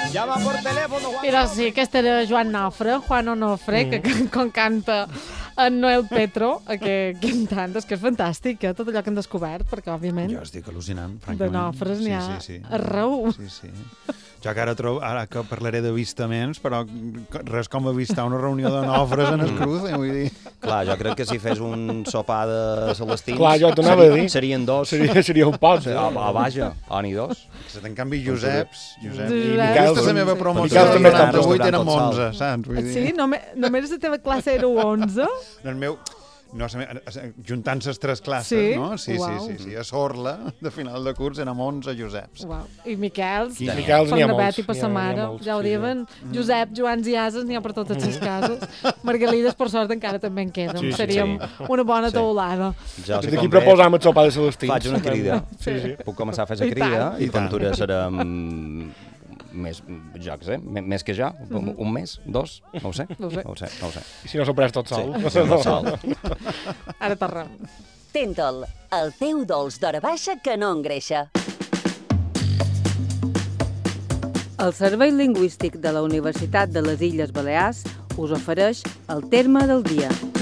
Llama por teléfono, Juan. Mira, sí, aquest era Joan Nofre, Juan Onofre, que com canta en Noel Petro, que cantant, és que és fantàstic, tot allò que hem descobert, perquè, òbviament, Jo estic al·lucinant, de francament. Nofres n'hi ha Sí. arreu. Sí. Jo que ara que parlaré d'avistaments, però res com avistar una reunió de Nofres en el Cruz, vull dir... Clar, jo crec que si fes un sopar de celestins... Clar, jo t'anava a dir. Serien dos. Seria un pot, Vaja, ni dos. En canvi, Joseps... I Miquel, aquesta és la meva promoció Miquel també està 98 érem tot 11, saps? Vull dir... Sí? Només la teva classe era 11? En el meu... No, juntant les tres classes, Sí? no? Sí. A Sorla, de final de curs, érem 11 Joseps. Uau. I Miquels, Miquels per n'hi ha la molts. Beti, per sa mare, ja ho diuen. Josep, Joans i Ases, n'hi ha per totes les cases. Margalides, per sort, encara també en queden. Sí. Seríem una bona taulada. Ja D'aquí proposam el sopar de Celestins. Faig una crida. Sí. Puc començar a fer la I crida tant. i quan serem més jocs, més que ja. Un mes, dos, no ho sé. No ho sé. I si no s'ho pres tot sol. Sí, tot sol. Ara tornem. Tintol, el teu dolç d'hora baixa que no engreixa. El Servei Lingüístic de la Universitat de les Illes Balears us ofereix el terme del dia.